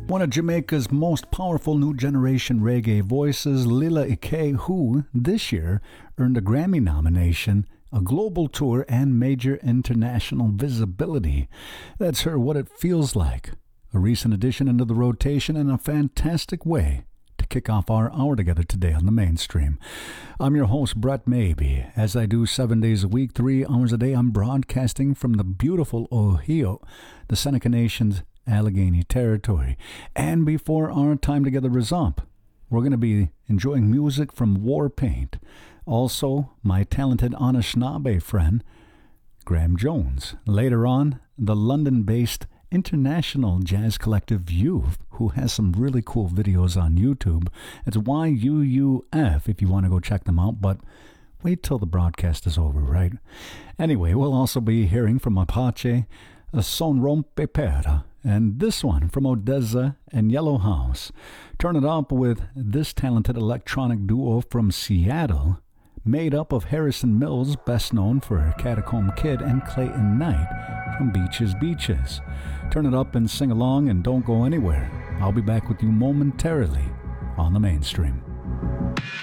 One of Jamaica's most powerful new generation reggae voices, Lila Ike, who this year earned a Grammy nomination, a global tour, and major international visibility. That's her What It Feels Like, a recent addition into the rotation and a fantastic way to kick off our hour together today on the mainstream. I'm your host, Brett Maybe. As I do 7 days a week, 3 hours a day, I'm broadcasting from the beautiful Ohio, the Seneca Nation's Allegheny territory. And before our time together is up, we're going to be enjoying music from Warpaint. Also, my talented Anishinaabe friend, Graham Jones. Later on, the London-based international jazz collective Youth, who has some really cool videos on YouTube. It's YUUF if you want to go check them out, but wait till the broadcast is over, right? Anyway, we'll also be hearing from Apache, Son Rompe Pera, and this one from Odessa and Yellow House. Turn it up with this talented electronic duo from Seattle, made up of Harrison Mills, best known for Catacomb Kid, and Clayton Knight from Beaches Beaches. Turn it up and sing along, and don't go anywhere. I'll be back with you momentarily on the mainstream.